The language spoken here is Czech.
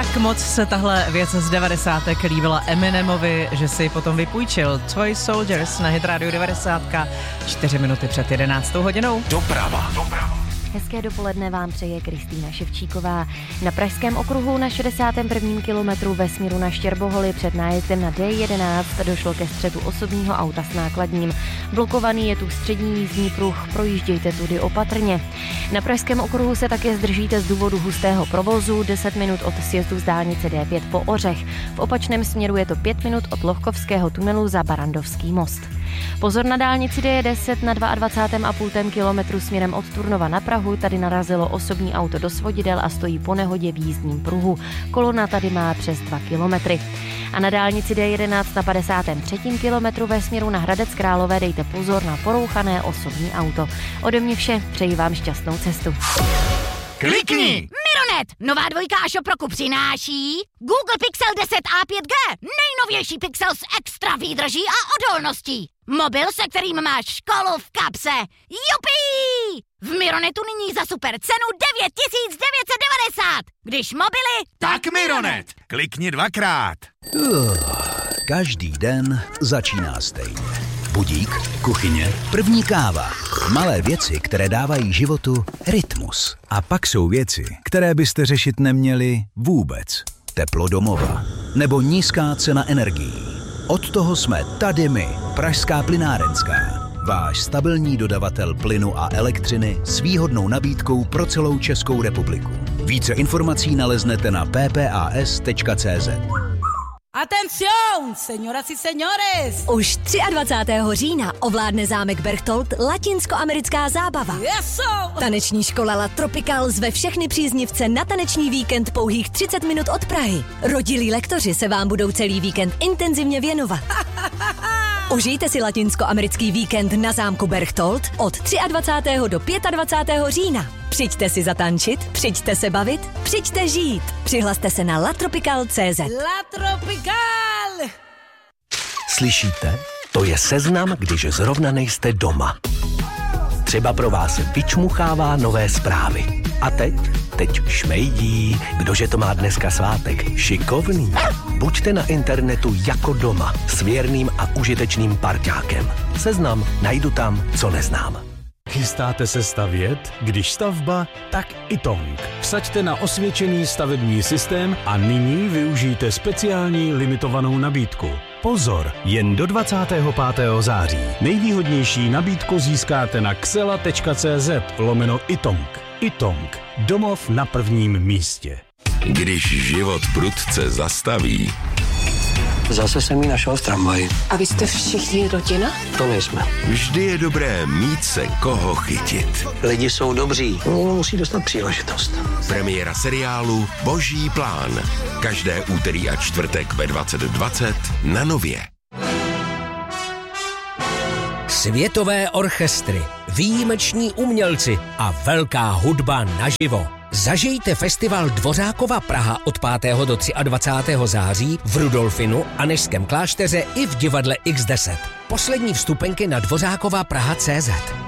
Tak moc se tahle věc z 90. líbila Eminemovi, že si potom vypůjčil Toy Soldiers na Hit Radio 90. 4 minuty před 11. hodinou. Doprava. Hezké dopoledne vám přeje Kristýna Ševčíková. Na Pražském okruhu na 61. kilometru ve směru na Štěrboholy před nájezdem na D11 došlo ke střetu osobního auta s nákladním. Blokovaný je tu střední jízdní pruh, projíždějte tudy opatrně. Na Pražském okruhu se také zdržíte z důvodu hustého provozu, 10 minut od sjezdu z dálnice D5 po Ořech. V opačném směru je to 5 minut od Lohkovského tunelu za Barandovský most. Pozor na dálnici D10 na 22,5 kilometru směrem od Turnova na Prahu. Tady narazilo osobní auto do svodidel a stojí po nehodě v jízdním pruhu. Kolona tady má přes 2 kilometry. A na dálnici D11 na 53. kilometru ve směru na Hradec Králové dejte pozor na porouchané osobní auto. Ode mě vše, přeji vám šťastnou cestu. Klikni! Mironet, nová dvojka Ashoproku přináší Google Pixel 10a 5G, nejnovější pixel s extra výdrží a odolností. Mobil, se kterým máš školu v kapse. Jupí! V Mironetu nyní za super cenu 9990. Když mobily, Tak Mironet! Klikni dvakrát. Každý den začíná stejně. Budík, kuchyně, první káva. Malé věci, které dávají životu rytmus. A pak jsou věci, které byste řešit neměli vůbec. Teplo domova nebo nízká cena energií. Od toho jsme tady my, Pražská plynárenská. Váš stabilní dodavatel plynu a elektřiny s výhodnou nabídkou pro celou Českou republiku. Více informací naleznete na ppas.cz. Atención, señoras y señores! Už 23. října ovládne zámek Berchtold latinskoamerická zábava. Eso! Taneční škola La Tropical zve všechny příznivce na taneční víkend pouhých 30 minut od Prahy. Rodilí lektoři se vám budou celý víkend intenzivně věnovat. Užijte si latinskoamerický víkend na zámku Berchtold od 23. do 25. října. Přijďte si zatančit, přijďte se bavit, přijďte žít. Přihlaste se na latropical.cz. La Tropical! Slyšíte? To je seznam, když zrovna nejste doma. Třeba pro vás vyčmuchává nové zprávy. A teď šmejdí, kdože to má dneska svátek. Šikovný. Buďte na internetu jako doma s věrným a užitečným parťákem. Seznam najdu tam, co neznám. Chystáte se stavět? Když stavba, tak Itong. Vsaďte na osvědčený stavební systém a nyní využijte speciální limitovanou nabídku. Pozor, jen do 25. září. Nejvýhodnější nabídku získáte na xela.cz/Itong. Itong. Domov na prvním místě. Když život prudce zastaví, Zase jsem ji našel v tramvaji. A vy jste všichni rodina? To nejsme. vždy je dobré mít se koho chytit. Lidi jsou dobří. Někdo musí dostat příležitost. Premiéra seriálu Boží plán. Každé úterý a čtvrtek ve 20:20 na Nově. Světové orchestry, výjimeční umělci a velká hudba naživo. Zažijte festival Dvořákova Praha od 5. do 23. září v Rudolfinu, Anežském klášteře i v divadle X10. Poslední vstupenky na dvořákovapraha.cz.